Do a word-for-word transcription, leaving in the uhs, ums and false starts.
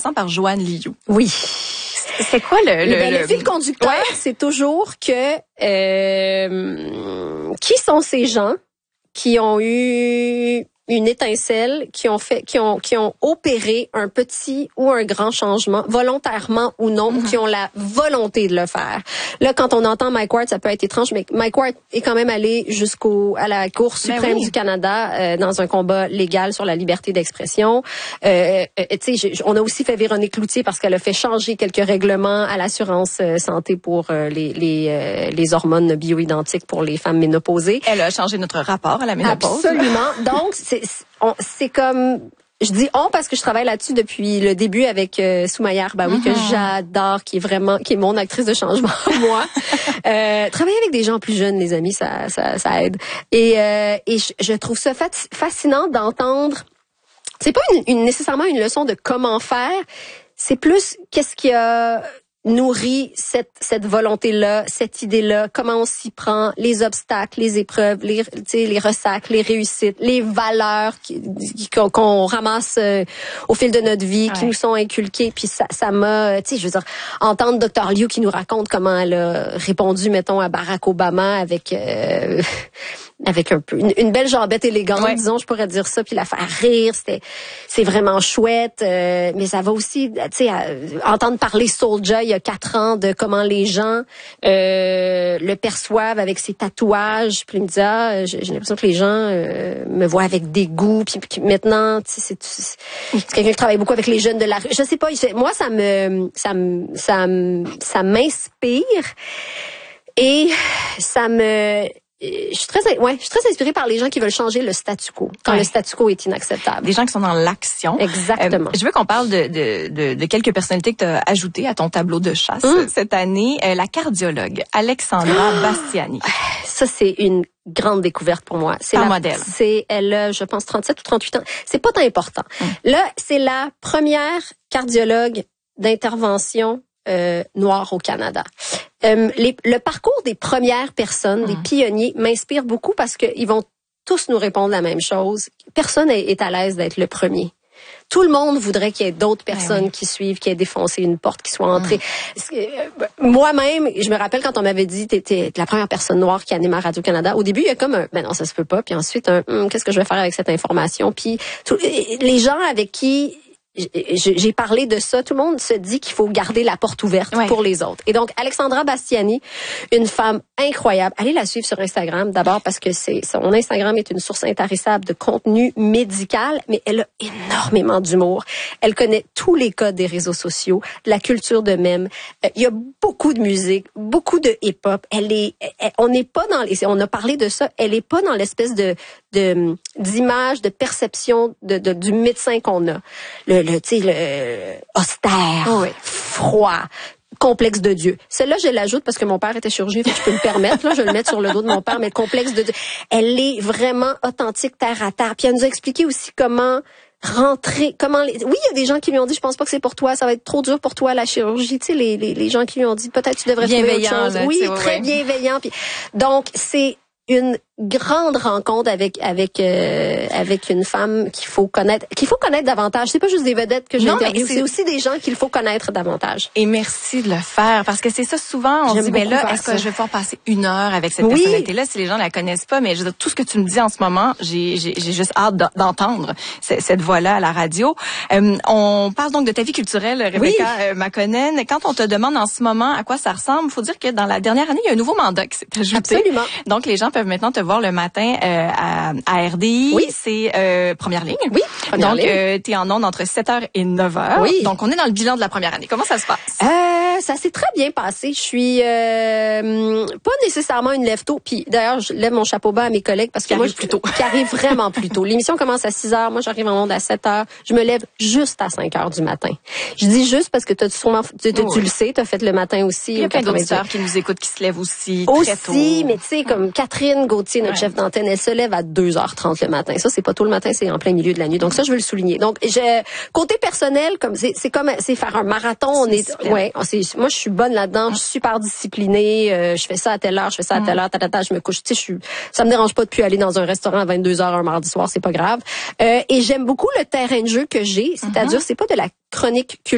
commençant par Joanne Liu. Oui. C'est quoi le... Le, le, le... le fil conducteur, ouais. c'est toujours que euh, qui sont ces gens qui ont eu une étincelle, qui ont fait, qui ont, qui ont opéré un petit ou un grand changement, volontairement ou non, mm-hmm. ou qui ont la volonté de le faire. Là, quand on entend Mike Ward, ça peut être étrange, mais Mike Ward est quand même allé jusqu'au à la Cour suprême oui. du Canada euh, dans un combat légal sur la liberté d'expression. Euh, euh, tu sais, on a aussi fait Véronique Cloutier parce qu'elle a fait changer quelques règlements à l'assurance euh, santé pour euh, les les euh, les hormones bioidentiques pour les femmes ménopausées. Elle a changé notre rapport à la ménopause. Absolument. Donc c'est On, c'est comme, je dis on parce que je travaille là-dessus depuis le début avec euh, Soumaya Arbaoui, mm-hmm. que j'adore, qui est vraiment, qui est mon actrice de changement, moi. euh, travailler avec des gens plus jeunes, les amis, ça, ça, ça aide. Et, euh, et je, je trouve ça fascinant d'entendre. C'est pas une, une, nécessairement une leçon de comment faire. C'est plus qu'est-ce qui a nourrit cette cette volonté-là, cette idée-là, comment on s'y prend, les obstacles, les épreuves, les tu sais les ressacs, les réussites, les valeurs qui, qu'on, qu'on ramasse euh, au fil de notre vie, ouais. qui nous sont inculquées, puis ça ça m'a tu sais je veux dire entendre docteur Liu qui nous raconte comment elle a répondu mettons à Barack Obama avec euh, avec un peu une, une belle jambette élégante, ouais. disons, je pourrais dire ça, puis la faire rire, c'était c'est vraiment chouette, euh, mais ça va aussi, tu sais, entendre parler Soulja il y a quatre ans de comment les gens euh, le perçoivent avec ses tatouages, puis il me dit ah, j'ai, j'ai l'impression que les gens euh, me voient avec dégoût, puis, puis maintenant, tu sais, c'est, c'est, c'est quelqu'un qui travaille beaucoup avec les jeunes de la rue. Je sais pas, moi ça me ça me ça me ça m'inspire et ça me Je suis très, ouais, je suis très inspirée par les gens qui veulent changer le statu quo quand ouais. le statu quo est inacceptable. Des gens qui sont dans l'action. Exactement. Euh, je veux qu'on parle de, de, de, de quelques personnalités que tu as ajoutées à ton tableau de chasse mmh. cette année. Euh, la cardiologue Alexandra oh! Bastiani. Ça, c'est une grande découverte pour moi. C'est un la, modèle. C'est, elle a, je pense, trente-sept ou trente-huit ans. C'est pas tant important. Mmh. Là, c'est la première cardiologue d'intervention Euh, noir au Canada. Euh, les, le parcours des premières personnes, mmh. des pionniers, m'inspire beaucoup parce qu'ils vont tous nous répondre la même chose. Personne est, est à l'aise d'être le premier. Tout le monde voudrait qu'il y ait d'autres personnes oui. qui suivent, qui aient défoncé une porte, qui soient entrées. Mmh. Moi-même, je me rappelle quand on m'avait dit t'es, t'es la première personne noire qui anime à Radio-Canada. Au début, il y a comme un ben non, ça se peut pas. Puis ensuite, un hum, qu'est-ce que je vais faire avec cette information? Puis tout, les gens avec qui j'ai parlé de ça. Tout le monde se dit qu'il faut garder la porte ouverte ouais. pour les autres. Et donc, Alexandra Bastiani, une femme incroyable. Allez la suivre sur Instagram d'abord parce que c'est son Instagram est une source intarissable de contenu médical, mais elle a énormément d'humour. Elle connaît tous les codes des réseaux sociaux, de la culture de mème. Euh, il y a beaucoup de musique, beaucoup de hip-hop. Elle est, elle, on n'est pas dans les, on a parlé de ça. Elle est pas dans l'espèce de de d'image, de perception de, de du médecin qu'on a. Le, le tu sais le austère, oh oui. froid, complexe de Dieu. Celle-là, je l'ajoute parce que mon père était chirurgien, fait que je peux me permettre. Là, je vais le mettre sur le dos de mon père, mais complexe de Dieu. Elle est vraiment authentique, terre à terre. Puis elle nous a expliqué aussi comment rentrer, comment les... Oui, il y a des gens qui lui ont dit, je pense pas que c'est pour toi, ça va être trop dur pour toi la chirurgie. Tu sais, les, les, les gens qui lui ont dit, peut-être tu devrais trouver autre chose. Là, oui, très ouais. bienveillant. Puis donc c'est une grande rencontre avec avec euh, avec une femme qu'il faut connaître qu'il faut connaître davantage. C'est pas juste des vedettes que j'ai interviewées, c'est... c'est aussi des gens qu'il faut connaître davantage. Et merci de le faire parce que c'est ça souvent on J'aime se dit ben là est-ce ça. que je vais pouvoir passer une heure avec cette oui. personnalité là si les gens la connaissent pas, mais je veux dire, tout ce que tu me dis en ce moment, j'ai j'ai, j'ai juste hâte d'entendre cette, cette voix-là à la radio. Euh, on parle donc de ta vie culturelle, Rebecca oui. euh, Makonnen. Quand on te demande en ce moment à quoi ça ressemble, faut dire que dans la dernière année, il y a un nouveau mandat qui s'est ajouté. Absolument. Donc les gens peuvent maintenant te voir le matin euh, à, à R D I. Oui. C'est euh, première ligne. Oui, première Donc, ligne. euh, tu es en ondes entre sept heures et neuf heures. Oui. Donc, on est dans le bilan de la première année. Comment ça se passe? Euh, ça s'est très bien passé. Je suis euh, pas nécessairement une lève-tôt. Puis d'ailleurs, je lève mon chapeau bas à mes collègues parce que qui moi, arrive je, plus tôt. qui arrive vraiment plus tôt. L'émission commence à six heures. Moi, j'arrive en ondes à sept heures. Je me lève juste à cinq heures du matin. Je dis juste parce que t'as sûrement, tu, tu, oh, tu oui. le sais, tu as fait le matin aussi. Il y a plein d'auditeurs qui nous écoutent, qui se lèvent aussi, aussi très tôt. Aussi, mais tu sais, comme Catherine Gauthier, notre ouais. chef d'antenne, elle se lève à deux heures trente le matin. Ça, c'est pas tôt le matin, c'est en plein milieu de la nuit. Donc ça, je veux le souligner. Donc, je, côté personnel, comme c'est, c'est comme, c'est faire un marathon. On est, est ouais, c'est, moi, je suis bonne là-dedans. Je suis super disciplinée. Euh, je fais ça à telle heure, je fais ça à telle heure, ta, ta, ta, je me couche. Tu sais, je suis, ça me dérange pas de plus aller dans un restaurant à vingt-deux heures un mardi soir, c'est pas grave. Euh, et j'aime beaucoup le terrain de jeu que j'ai. C'est-à-dire, mm-hmm. c'est pas de la chronique culturelle.